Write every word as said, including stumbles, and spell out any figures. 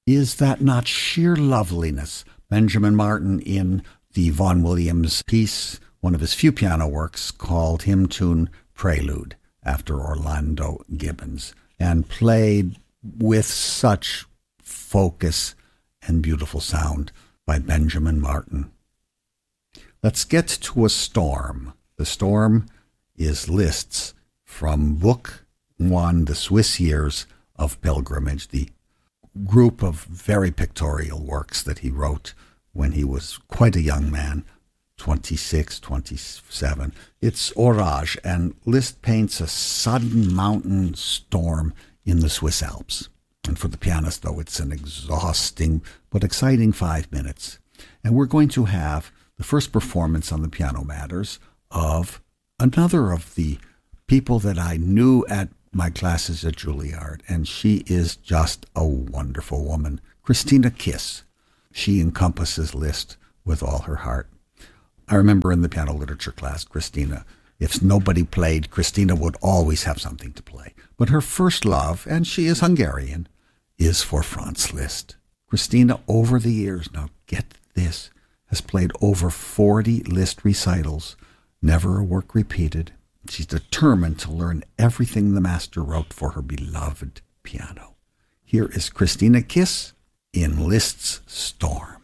Is that not sheer loveliness? Benjamin Martin, in the Vaughan Williams piece, one of his few piano works, called Hymn Tune Prelude, after Orlando Gibbons, and played with such focus and beautiful sound by Benjamin Martin. Let's get to a storm. The storm is Liszt's from Book One, The Swiss Years of Pilgrimage, the group of very pictorial works that he wrote when he was quite a young man, twenty-six, twenty-seven. It's Orage, and Liszt paints a sudden mountain storm in the Swiss Alps. And for the pianist, though, it's an exhausting but exciting five minutes. And we're going to have the first performance on the Piano Matters of another of the people that I knew at my classes at Juilliard, and she is just a wonderful woman, Christina Kiss. She encompasses Liszt with all her heart. I remember in the piano literature class, Christina, if nobody played, Christina would always have something to play. But her first love, and she is Hungarian, is for Franz Liszt. Christina, over the years, now get this, has played over forty Liszt recitals, never a work repeated. She's determined to learn everything the master wrote for her beloved piano. Here is Christina Kiss in Liszt's Storm.